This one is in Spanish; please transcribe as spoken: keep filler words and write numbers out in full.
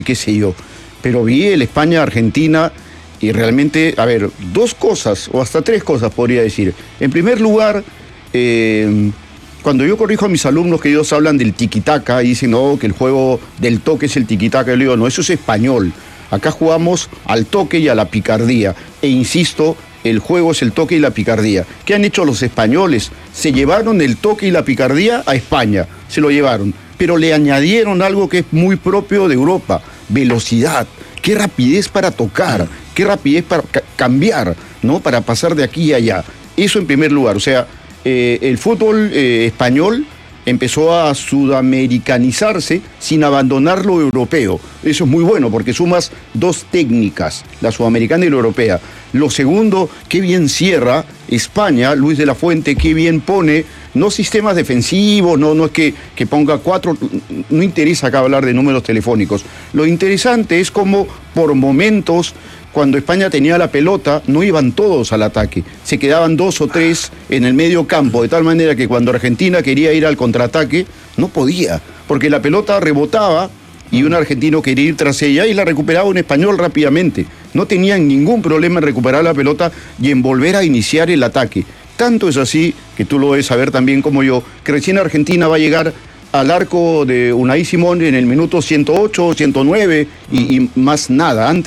qué sé yo, pero vi el España-Argentina y realmente, a ver, dos cosas, o hasta tres cosas podría decir. En primer lugar, eh, cuando yo corrijo a mis alumnos que ellos hablan del tiquitaca y dicen, no, que el juego del toque es el tiquitaca, yo le digo, no, eso es español. Acá jugamos al toque y a la picardía. E insisto, el juego es el toque y la picardía. ¿Qué han hecho los españoles? Se llevaron el toque y la picardía a España, se lo llevaron, pero le añadieron algo que es muy propio de Europa, velocidad. Qué rapidez para tocar, qué rapidez para ca cambiar, ¿no? Para pasar de aquí a allá. Eso en primer lugar, o sea, eh, el fútbol eh, español empezó a sudamericanizarse sin abandonar lo europeo. Eso es muy bueno porque sumas dos técnicas, la sudamericana y la europea. Lo segundo, qué bien cierra España, Luis de la Fuente, qué bien pone, no sistemas defensivos, no, no es que, que ponga cuatro, no interesa acá hablar de números telefónicos. Lo interesante es cómo por momentos, cuando España tenía la pelota, no iban todos al ataque, se quedaban dos o tres en el medio campo, de tal manera que cuando Argentina quería ir al contraataque, no podía, porque la pelota rebotaba y un argentino quería ir tras ella y la recuperaba un español rápidamente. No tenían ningún problema en recuperar la pelota y en volver a iniciar el ataque. Tanto es así, que tú lo debes saber también como yo, que recién Argentina va a llegar al arco de Unai Simón en el minuto ciento ocho, ciento nueve y, y más nada. Antes